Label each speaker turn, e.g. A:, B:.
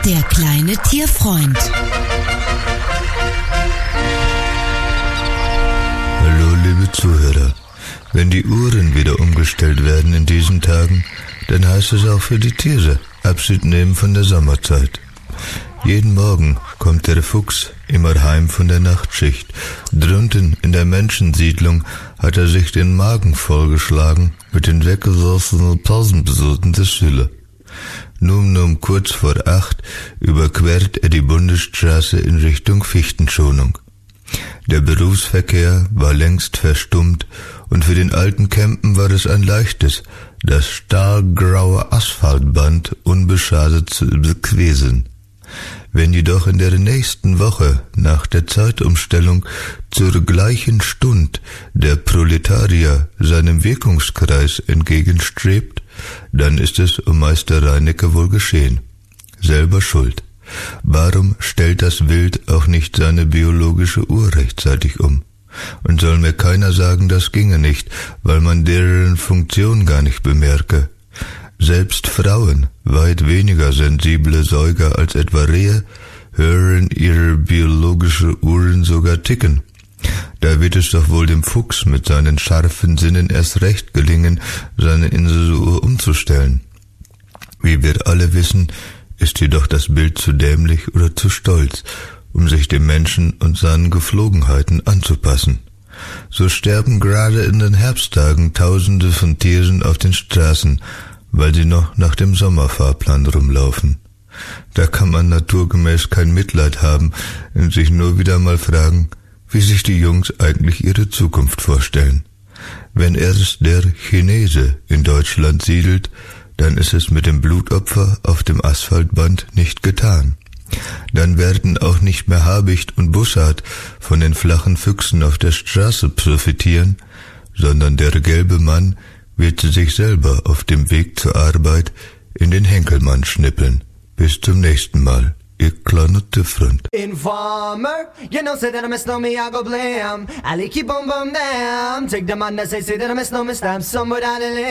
A: Der kleine Tierfreund.
B: Hallo, liebe Zuhörer. Wenn die Uhren wieder umgestellt werden in diesen Tagen, dann heißt es auch für die Tiere Abschied nehmen von der Sommerzeit. Jeden Morgen kommt der Fuchs immer heim von der Nachtschicht. Drunten in der Menschensiedlung hat er sich den Magen vollgeschlagen mit den weggeworfenen Pausenbesuchen der Schüler. Nun um kurz vor 8 überquert er die Bundesstraße in Richtung Fichtenschonung. Der Berufsverkehr war längst verstummt und für den alten Campen war es ein leichtes, das stahlgraue Asphaltband unbeschadet zu überqueren. Wenn jedoch in der nächsten Woche nach der Zeitumstellung zur gleichen Stund der Proletarier seinem Wirkungskreis entgegenstrebt, dann ist es um Meister Reinecke wohl geschehen. Selber schuld. Warum stellt das Wild auch nicht seine biologische Uhr rechtzeitig um? Und soll mir keiner sagen, das ginge nicht, weil man deren Funktion gar nicht bemerke. Selbst Frauen, weit weniger sensible Säuger als etwa Rehe, hören ihre biologische Uhren sogar ticken. Da wird es doch wohl dem Fuchs mit seinen scharfen Sinnen erst recht gelingen, seine Inseluhr umzustellen. Wie wir alle wissen, ist jedoch das Bild zu dämlich oder zu stolz, um sich dem Menschen und seinen Geflogenheiten anzupassen. So sterben gerade in den Herbsttagen Tausende von Tieren auf den Straßen, weil sie noch nach dem Sommerfahrplan rumlaufen. Da kann man naturgemäß kein Mitleid haben und sich nur wieder mal fragen, wie sich die Jungs eigentlich ihre Zukunft vorstellen. Wenn erst der Chinese in Deutschland siedelt, dann ist es mit dem Blutopfer auf dem Asphaltband nicht getan. Dann werden auch nicht mehr Habicht und Bussard von den flachen Füchsen auf der Straße profitieren, sondern der gelbe Mann wird sich selber auf dem Weg zur Arbeit in den Henkelmann schnippeln. Bis zum nächsten Mal, ihr kleiner Tierfreund.
C: Informer, you know, say that I miss no me, I go blam. I keep on bum damn. Take the man that say that I miss no me, stab somebody down the lane.